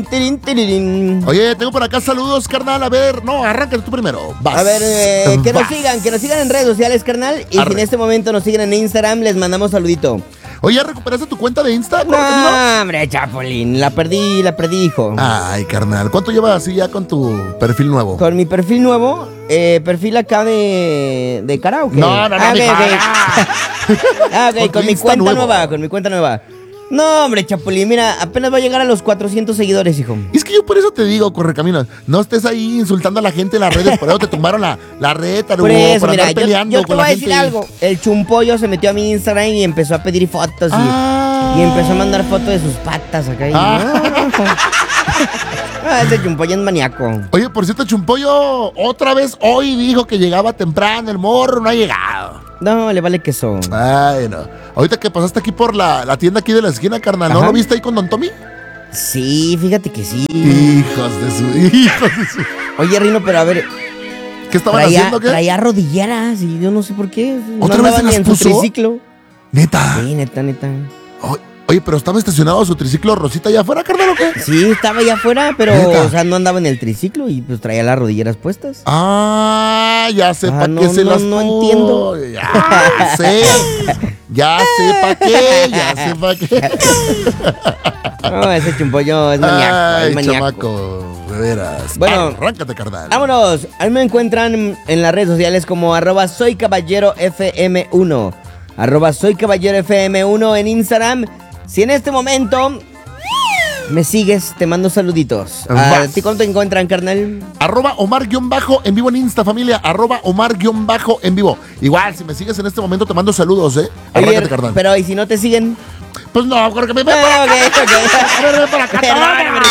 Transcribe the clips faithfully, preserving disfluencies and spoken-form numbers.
Tirin, tiririn. Oye, tengo por acá saludos, carnal. A ver, no, arráncate tú primero. Vas. A ver, eh, que nos Vas. sigan, que nos sigan en redes sociales, carnal. Y Arre. si en este momento nos siguen en Instagram, les mandamos saludito. Oye, ¿ya recuperaste tu cuenta de Insta? No, hombre, Chapulín, la perdí, la perdí, hijo. Ay, carnal, ¿cuánto llevas así ya con tu perfil nuevo? Con mi perfil nuevo, eh, perfil acá de, de karaoke. No, no, no, ah, mi ok, ok. cara. Ah, ok, Con con tu mi Insta cuenta nuevo. nueva, con mi cuenta nueva. No, hombre, Chapulín, mira, apenas va a llegar a los cuatrocientos seguidores, hijo. Y es que yo por eso te digo, Correcaminos, no estés ahí insultando a la gente en las redes, por eso te tumbaron la, la red, Tarugo, Por eso, por mira, andar yo, peleando yo te con voy la a decir gente. algo. El chumpollo se metió a mi Instagram y empezó a pedir fotos y, Ah. y empezó a mandar fotos de sus patas acá. Y, Ah. Ah, ese chumpollo es maníaco. Oye, por cierto, Chumpollo, otra vez hoy dijo que llegaba temprano, el morro no ha llegado. No, le vale queso. Ay, no. Ahorita que pasaste aquí por la, la tienda aquí de la esquina, carnal, ¿no Ajá. lo viste ahí con Don Tommy? Sí, fíjate que sí. Hijos de su, hijos de su. Oye, Rino, pero a ver, ¿Qué estaban traía, haciendo? ¿Qué? traía rodilleras y yo no sé por qué. No ¿Otra vez andaba se ni las en su puso? triciclo. Neta. Sí, neta, neta. O- Oye, pero estaba estacionado su triciclo Rosita allá afuera, carnal, ¿o qué? Sí, estaba allá afuera, pero, ¿Neta? o sea, no andaba en el triciclo y pues traía las rodilleras puestas. Ah, ya sé Ah, para no, qué se no, las no puso. entiendo. Ya sé. Ya sé para qué, ya sé para qué. No, ese chumpollo es maníaco, Ay, es maníaco. chamaco, de veras. Bueno. Arráncate, carnal. Vámonos, a mí me encuentran en las redes sociales como arroba soy caballero F M uno. Arroba soy caballero F M uno en Instagram. Si en este momento me sigues, te mando saluditos. ¿A Vas. ti cómo te encuentran, carnal? Arroba Omar-bajo en vivo en Insta, familia. Arroba Omar-bajo en vivo. Igual, si me sigues en este momento, te mando saludos, ¿eh? Arráncate, Oye, carnal. pero ¿y si no te siguen? Pues no, porque me ven Ah, para acá. ok, ok. Ven para acá, Perdóname,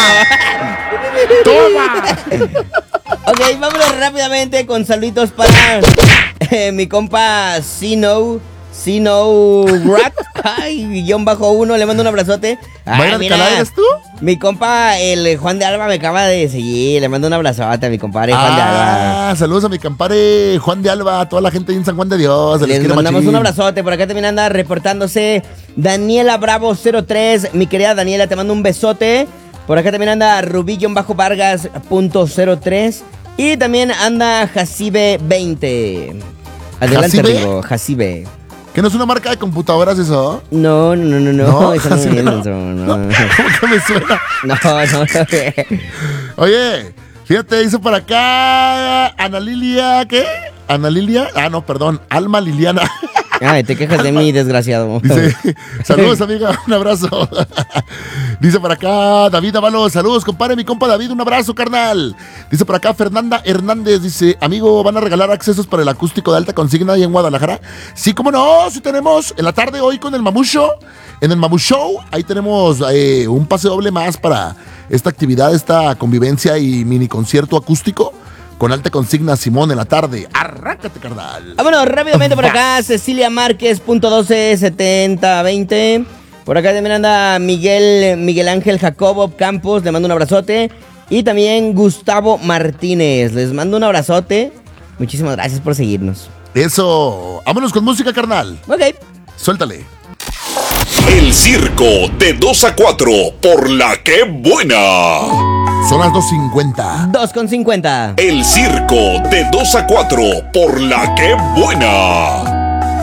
toma. Toma. Ok, vámonos rápidamente con saluditos para eh, mi compa Sino. Sino Rat. Ay, guión bajo uno, le mando un abrazote. Ay, ¿Mayra mira, Alcalá eres tú? Mi compa, el Juan de Alba, me acaba de seguir. Le mando un abrazote a mi compadre Juan de Alba. Ah, saludos a mi compadre Juan de Alba, a toda la gente ahí en San Juan de Dios. se les Les quiere mandamos machín. un abrazote. Por acá también anda reportándose Daniela Bravo cero tres. Mi querida Daniela, te mando un besote. Por acá también anda Rubí-Vargas punto cero tres. Y también anda Jacibe veinte. Adelante, ¿Jacibe? Rigo, Jacibe. ¿Que no es una marca de computadoras eso? No, no, no, no, No, no, eso no Jacibe es no. eso, no. No, No, ¿cómo que me suena? no, no, no. Oye, fíjate, dice por acá Ana Lilia, ¿qué? Ana Lilia, ah, no, perdón, Alma Liliana. Ay, te quejas de mí, desgraciado. Dice, saludos amiga, un abrazo. Dice por acá David Avalos, saludos compadre, mi compa David, un abrazo carnal. Dice por acá Fernanda Hernández, dice, amigo, ¿van a regalar accesos para el acústico de alta consigna ahí en Guadalajara? Sí, cómo no, sí tenemos, en la tarde hoy con el Mamu Show, en el Mamu Show, ahí tenemos eh, un pase doble más para esta actividad, esta convivencia y mini concierto acústico con alta consigna Simón en la tarde. Arráncate, carnal. Vámonos rápidamente por acá, Cecilia Márquez, punto doce setenta veinte. Por acá también anda Miguel, Miguel Ángel Jacobo Campos, le mando un abrazote. Y también Gustavo Martínez, les mando un abrazote. Muchísimas gracias por seguirnos. Eso, vámonos con música, carnal. Ok. Suéltale. El circo de dos a cuatro por la que buena. Son las dos cincuenta. dos con cincuenta. El circo de dos a cuatro por la que buena.